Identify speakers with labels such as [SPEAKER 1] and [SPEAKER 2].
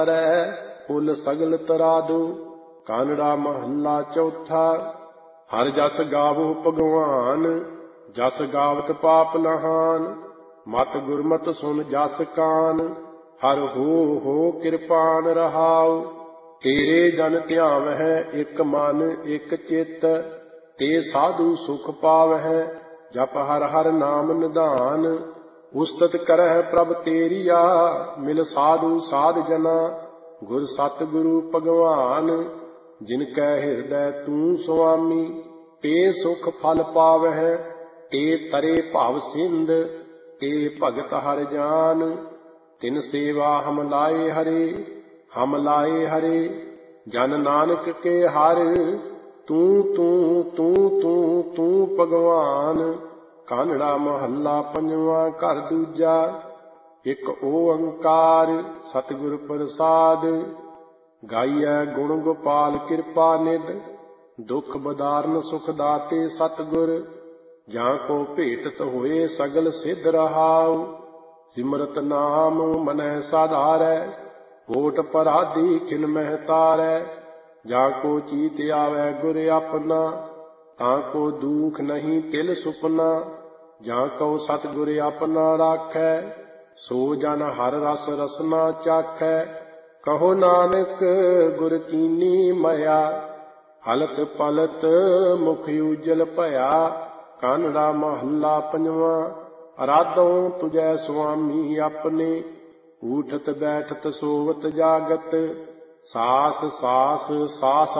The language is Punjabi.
[SPEAKER 1] ਫੁੱਲ ਸਗਲ ਤਰਾਦੂ। ਕਾਨੜਾ ਮਹੱਲਾ ਚੌਥਾ। ਹਰ ਜਸ ਗਾਵੋ ਭਗਵਾਨ, ਜਸ ਗਾਵਤ ਪਾਪ ਨਹਾਨ। ਮਤ ਗੁਰਮਤ ਸੁਨ ਜਸ ਕਾਨ, ਹਰ ਹੋ ਕਿਰਪਾਨ ਰਹਾਉ। ਤੇਰੇ ਜਨ ਧਿਆਵਹਿ ਇਕ ਮਨ ਇਕ ਚਿਤ, ਤੇ ਸਾਧੂ ਸੁਖ ਪਾਵਹਿ ਜਪ ਹਰ ਹਰ ਨਾਮ ਨਿਧਾਨ। ਉਸਤਤ ਕਰਹਿ ਪ੍ਰਭ ਤੇਰੀਆ, ਮਿਲ ਸਾਧੂ ਸਾਧ ਜਨਾ। ਗੁਰ ਸਤਿ ਗੁਰੂ ਭਗਵਾਨ, ਜਿਨ ਕੈ ਹਿਰਦੈ ਤੂੰ ਸੁਆਮੀ। ਤੇ ਸੁਖ ਫਲ ਪਾਵਹਿ, ਤੇ ਤਰੇ ਭਵ ਸਿੰਧ, ਤੇ ਭਗਤ ਹਰਿ ਜਾਨ। ਤਿਨ ਸੇਵਾ ਹਮ ਲਾਏ ਹਰੇ, ਹਮ ਲਾਏ ਹਰੇ। ਜਨ ਨਾਨਕ ਕੇ ਹਰ, ਤੂੰ ਤੂੰ ਤੂੰ ਤੂੰ ਤੂੰ ਭਗਵਾਨ। ਕਾਨੜਾ ਮਹੱਲਾ ਪੰਜਵਾਂ। ਘਰ ਦੂਜਾ। ਇਕ ਓੰਕਾਰ ਸਤਿਗੁਰ ਪ੍ਰਸਾਦਿ, ਗਾਈਐ ਗੁਣ ਗੋਪਾਲ ਕਿਰਪਾ ਨਿਧ। ਦੁਖ ਬਦਾਰਨ ਸੁਖ ਦਾਤੇ ਸਤਿਗੁਰ, ਜਾਂ ਕੋ ਭੇਟਤ ਹੋਏ ਸਗਲ ਸਿੱਧ ਰਹਾਉ। ਸਿਮਰਤ ਨਾਮ ਮਨਹਿ ਸਾਧਾਰੈ, ਓਟ ਪਰਾਧੀ ਖਿਨ ਮਹਿ ਤਾਰੈ। ਜਾਂ ਕੋ ਚੀਤ ਆਵੈ ਗੁਰ ਆਪਣਾ, ਤਾਂ ਕੋ ਦੂਖ ਨਹੀਂ ਤਿਲ ਸੁਪਨਾ। ਜਾਂ ਕਉ ਸਤਿਗੁਰ ਆਪਣਾ ਰਾਖੈ, ਸੋ ਜਨ ਹਰ ਰਸ ਰਸਨਾ ਚਾਖੈ। ਕਹੋ ਨਾਨਕ ਗੁਰ ਕੀਨੀ ਮਇਆ, ਹਲਤ ਪਲਤ ਮੁਖ ਉਜਲ ਭਇਆ। ਕਾਨੜਾ ਮਹੱਲਾ ਪੰਜਵਾਂ। ਅਰਾਧੋ ਤੁਜੈ ਸੁਆਮੀ ਆਪਣੇ, ਊਠਤ ਬੈਠਤ ਸੋਵਤ ਜਾਗਤ। ਸਾਸ ਸਾਸ ਸਾਸ